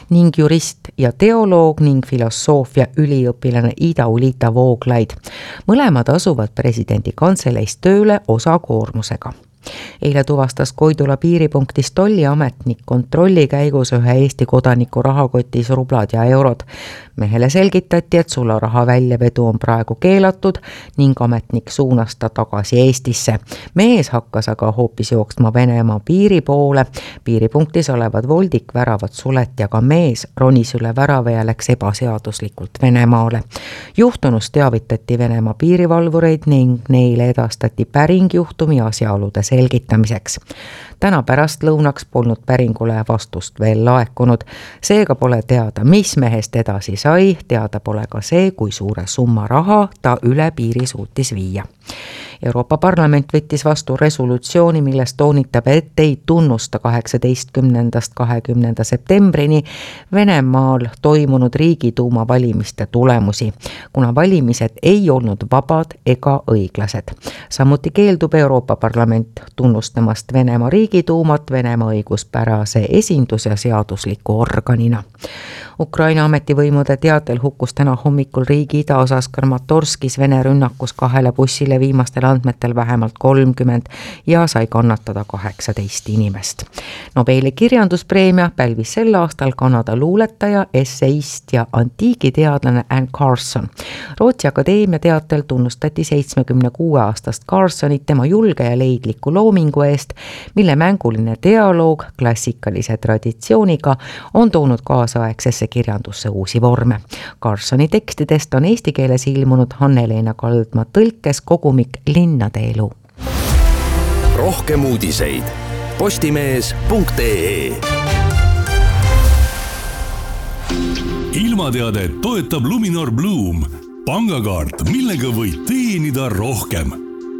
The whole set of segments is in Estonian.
ning jurist ja teoloog ning filosoofia üliõpilane Ida-Ulita Vooglaid. Mõlemad asuvad presidendi kantseleis tööle osakoormusega. Eile tuvastas Koidula piiripunktis tolliametnik kontrolli käigus ühe Eesti kodaniku rahakotis rublad ja eurod. Mehele selgitati, et sularaha väljavedu on praegu keelatud ning ametnik suunas ta tagasi Eestisse. Mees hakkas aga hoopis jooksma Venemaa piiri poole. Piiripunktis olevad voldikväravad suleti, aga mees ronis üle värava ja läks ebaseaduslikult Venemaale. Juhtunust teavitati Venemaa piirivalvureid ning neile edastati päring juhtumi asjaolude selgitamiseks. Täna pärast lõunaks polnud päringule vastust veel laekunud. Seega pole teada, mis mehest edasi sai, teada pole ka see, kui suure summa raha ta üle piiri suutis viia. Euroopa Parlament võttis vastu resolutsiooni, milles toonitab, et ei tunnusta 18.–20. septembrini Venemaal toimunud Riigiduuma valimiste tulemusi, kuna valimised ei olnud vabad ega õiglased. Samuti keeldub Euroopa Parlament tunnustamast Venemaa Riigiduumat Venemaa õiguspärase esindus- ja seadusliku organina. Ukraina ametivõimude teatel hukkus täna hommikul riigi idaosas Kramatorskis Vene rünnakus 2 bussile viimastel andmetel vähemalt 30 ja sai kannatada 18 inimest. Nobeli kirjanduspreemia pälvis sel aastal Kanada luuletaja, esseist ja antiigiteadlane Anne Carson. Rootsi Akadeemia teatel tunnustati 76-aastast Carsonit tema julge ja leidliku loomingu eest, mille mänguline dialoog klassikalise traditsiooniga on toonud kaasaegsesse kirjandusse uusi vorme. Carsoni tekstidest on eesti keeles ilmunud Hanne-Leena Kaldma tõlkes kogumik Linnade elu. Rohkem uudiseid postimees.ee. Ilmateade toetab Luminor Bloom, pangakaart, millega võid teenida rohkem.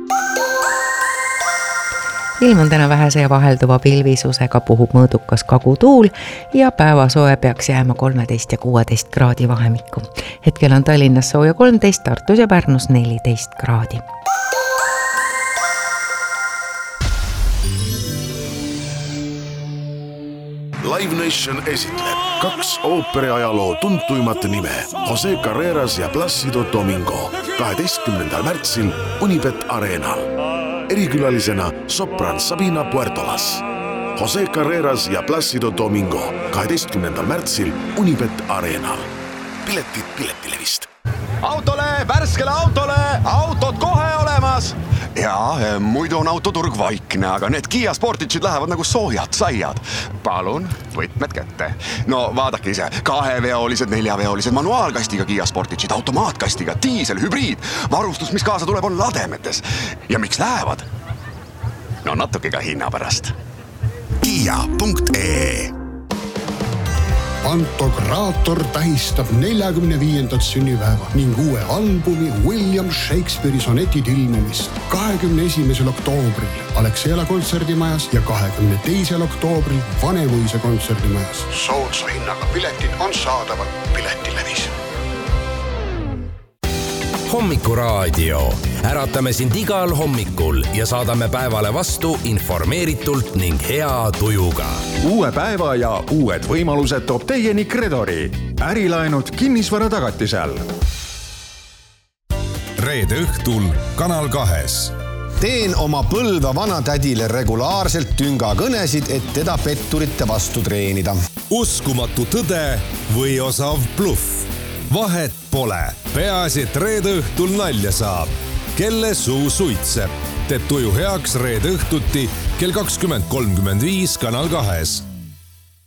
Ilm on täna vähese ja vahelduva pilvisusega, puhub mõõdukas kagutuul ja päevasoe peaks jääma 13 ja 16 kraadi vahemikku. Hetkel on Tallinnas sooja 13, Tartus ja Pärnus 14 kraadi. Live Nation esitleb 2 ooperiajaloo tuntuimat nime Jose Carreras ja Plácido Domingo 12. märtsil Unibet Arenal. Erikülalisena sopran Sabina Puertolas. Jose Carreras ja Plácido Domingo 12. märtsil Unibet Arenal. Piletid Piletilevist. Autole, värskele autole, autod kohe olemas. Ja, muidu on autoturg vaikne, aga need Kia Sportage'id lähevad nagu soojad saiad. Palun, võtmed kätte. No vaadake ise, 2-veolised, 4-veolised, manuaalkastiga Kia Sportage'id, automaatkastiga, diisel, hübriid. Varustus, mis kaasa tuleb, on lademetes. Ja miks lähevad? No natuke ka hinna pärast. Kia.ee. Pantokraator tähistab 45. sünnipäeva ning uue albumi William Shakespeare'i sonetid ilmumist 21. oktoobril Alexela kontserdimajas ja 22. oktoobril Vanemuise kontserdimajas. Soodsa hinnaga piletid on saadaval Piletilevis. Hommikuraadio. Äratame sind igal hommikul ja saadame päevale vastu informeeritult ning hea tujuga. Uue päeva ja uued võimalused toob teieni Credori. Ärilaenud kinnisvara tagatisel. Reede õhtul Kanal 2. Teen oma põlva vanatädile regulaarselt tüngakõnesid, et teda petturite vastu treenida. Uskumatu tõde või osav bluff. Vahet pole. Peaasi, et reede õhtul nalja saab. Kelle suu suitseb. Teeb tuju heaks reede õhtuti kell 20.35 Kanal 2.